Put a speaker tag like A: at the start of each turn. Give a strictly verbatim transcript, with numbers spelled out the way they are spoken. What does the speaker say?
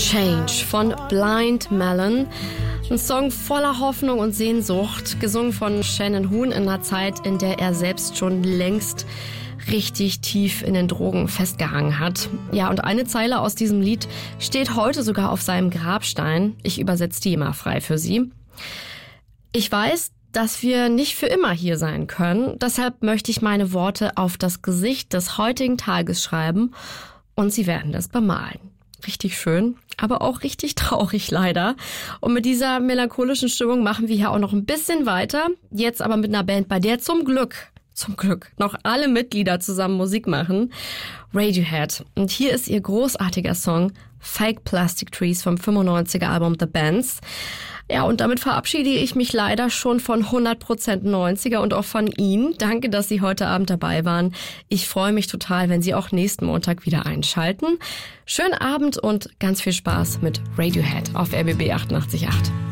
A: Change von Blind Melon. Ein Song voller Hoffnung und Sehnsucht, gesungen von Shannon Hoon in einer Zeit, in der er selbst schon längst richtig tief in den Drogen festgehangen hat. Ja, und eine Zeile aus diesem Lied steht heute sogar auf seinem Grabstein. Ich übersetze die immer frei für Sie. Ich weiß, dass wir nicht für immer hier sein können. Deshalb möchte ich meine Worte auf das Gesicht des heutigen Tages schreiben und Sie werden das bemalen. Richtig schön, aber auch richtig traurig leider. Und mit dieser melancholischen Stimmung machen wir hier auch noch ein bisschen weiter. Jetzt aber mit einer Band, bei der zum Glück, zum Glück noch alle Mitglieder zusammen Musik machen. Radiohead. Und hier ist ihr großartiger Song Fake Plastic Trees vom fünfundneunziger Album The Bands. Ja, und damit verabschiede ich mich leider schon von hundert Prozent neunziger und auch von Ihnen. Danke, dass Sie heute Abend dabei waren. Ich freue mich total, wenn Sie auch nächsten Montag wieder einschalten. Schönen Abend und ganz viel Spaß mit Radiohead auf R B B achtundachtzig Komma acht.